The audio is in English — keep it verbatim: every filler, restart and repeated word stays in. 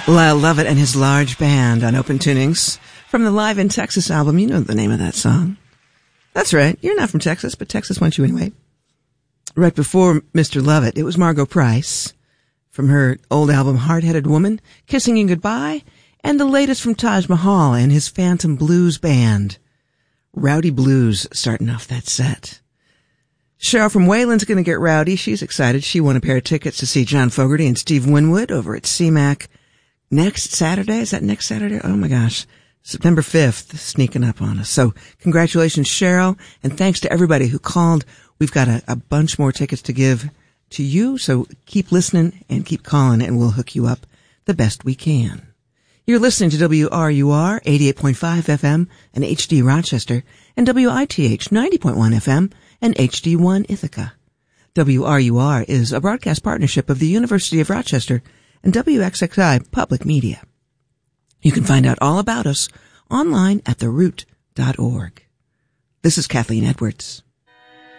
Lyle Lovett and his large band on Open Tunings from the Live in Texas album. You know the name of that song. That's right. You're not from Texas, but Texas wants you anyway. Right before Mister Lovett, it was Margo Price from her old album Hard-Headed Woman, Kissing You Goodbye, and the latest from Taj Mahal and his Phantom Blues Band. Rowdy Blues starting off that set. Cheryl from Wayland's going to get rowdy. She's excited. She won a pair of tickets to see John Fogerty and Steve Winwood over at C MAC next Saturday. Is that next Saturday? Oh my gosh. September fifth, sneaking up on us. So congratulations, Cheryl, and thanks to everybody who called. We've got a, a bunch more tickets to give to you, so keep listening and keep calling, and we'll hook you up the best we can. You're listening to W R U R eighty-eight point five F M and H D Rochester, and W I T H ninety point one F M and H D one Ithaca. W R U R is a broadcast partnership of the University of Rochester and W X X I Public Media. You can find out all about us online at the root dot org. This is Kathleen Edwards.